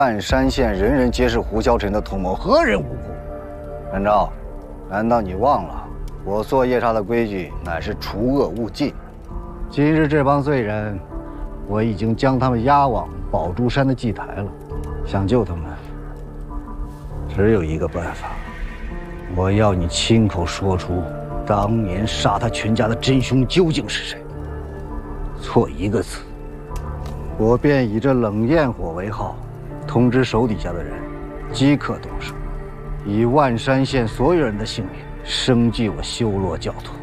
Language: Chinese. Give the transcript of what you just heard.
半山县人人皆是胡椒臣的同谋，何人无辜？陈昭，难道你忘了，我做夜叉的规矩乃是除恶务尽？今日这帮罪人，我已经将他们押往宝珠山的祭台了。想救他们，只有一个办法，我要你亲口说出当年杀他全家的真凶究竟是谁。错一个字，我便以这冷焰火为号，通知手底下的人，即刻动手，以万山县所有人的性命，生祭我修罗教徒。